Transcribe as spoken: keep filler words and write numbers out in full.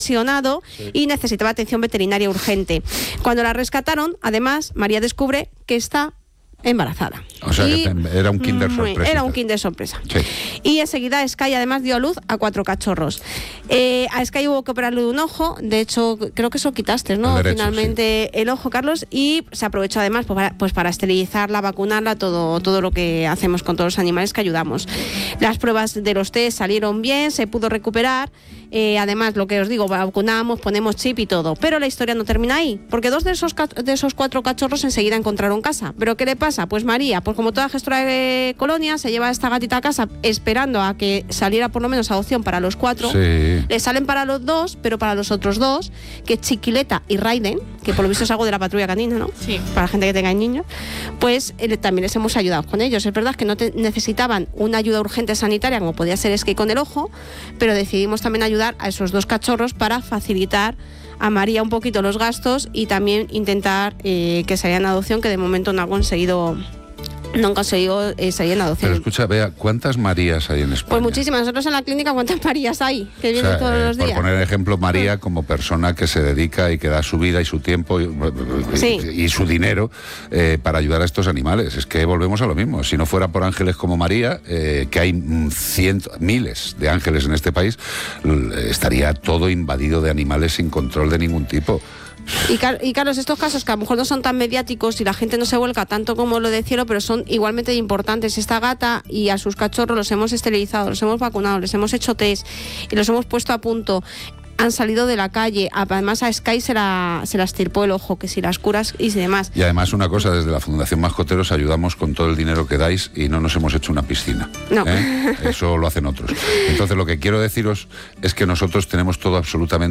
lesionado y necesitaba atención veterinaria urgente. Cuando la rescataron, además, María descubre que está embarazada. O sea, y, que era un kinder sorpresa. Era un kinder sorpresa. Sí. Y enseguida Sky además dio a luz a cuatro cachorros. Eh, a Sky hubo que operarle de un ojo, de hecho creo que eso quitaste, ¿no? El derecho, Finalmente sí. El ojo, Carlos, y se aprovechó además pues para, pues para esterilizarla, vacunarla, todo, todo lo que hacemos con todos los animales que ayudamos. Las pruebas de los test salieron bien, se pudo recuperar. Eh, además, lo que os digo, vacunamos, ponemos chip y todo. Pero la historia no termina ahí, porque dos de esos, de esos cuatro cachorros enseguida encontraron casa. ¿Pero qué le pasa? Pues María, pues como toda gestora de colonia, se lleva a esta gatita a casa esperando a que saliera por lo menos adopción para los cuatro. Sí. Le salen para los dos, pero para los otros dos, que es Chiquileta y Raiden, que por lo visto es algo de la patrulla canina, ¿no? Sí. Para la gente que tenga niños, pues eh, también les hemos ayudado con ellos. Es verdad que no te, necesitaban una ayuda urgente sanitaria, como podía ser Sky con el ojo, pero decidimos también ayudar a esos dos cachorros para facilitar a María un poquito los gastos y también intentar eh, que salieran en adopción, que de momento no ha conseguido no han conseguido eh, salir en adopción. Pero escucha, Bea, ¿cuántas Marías hay en España? Pues muchísimas. Nosotros en la clínica, ¿cuántas Marías hay? Que vienen o sea, todos eh, los días. Por poner ejemplo, María como persona que se dedica y que da su vida y su tiempo y, sí. y, y su dinero eh, para ayudar a estos animales. Es que volvemos a lo mismo. Si no fuera por ángeles como María, eh, que hay cientos, miles de ángeles en este país, estaría todo invadido de animales sin control de ningún tipo. Y, y Carlos, estos casos que a lo mejor no son tan mediáticos y la gente no se vuelca tanto como lo de Cielo, pero son igualmente importantes. Esta gata y a sus cachorros los hemos esterilizado, los hemos vacunado, les hemos hecho test y los hemos puesto a punto. Han salido de la calle, además a Sky se la, se la estirpó el ojo, que si las curas y demás. Y además una cosa, desde la Fundación Mascoteros ayudamos con todo el dinero que dais y no nos hemos hecho una piscina. No. ¿Eh? Eso lo hacen otros. Entonces lo que quiero deciros es que nosotros tenemos todo absolutamente